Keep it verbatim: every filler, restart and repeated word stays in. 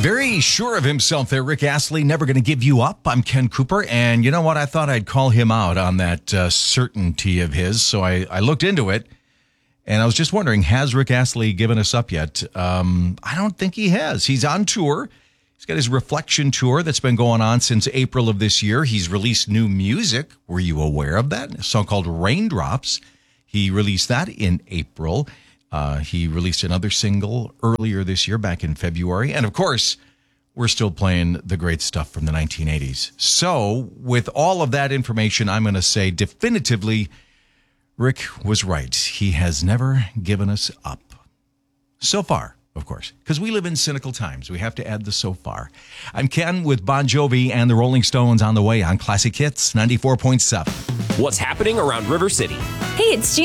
Very sure of himself there, Rick Astley. Never going to give you up. I'm Ken Cooper. And you know what? I thought I'd call him out on that uh, certainty of his. So I, I looked into it. And I was just wondering, has Rick Astley given us up yet? Um, I don't think he has. He's on tour. He's got his Reflection tour that's been going on since April of this year. He's released new music. Were you aware of that? A song called Raindrops. He released that in April. Uh, he released another single earlier this year, back in February. And of course, we're still playing the great stuff from the nineteen eighties. So with all of that information, I'm going to say definitively, Rick was right. He has never given us up. So far, of course, because we live in cynical times. We have to add the so far. I'm Ken with Bon Jovi and the Rolling Stones on the way on Classic Hits ninety-four point seven. What's happening around River City? Hey, it's Gina.